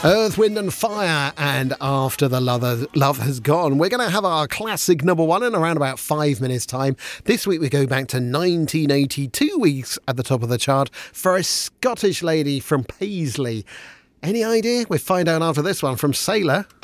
Earth, Wind and Fire and After the Love Has Gone. We're going to have our classic number one in around about 5 minutes' time. This week we go back to 1982 weeks at the top of the chart for a Scottish lady from Paisley. Any idea? We'll find out after this one from Sailor.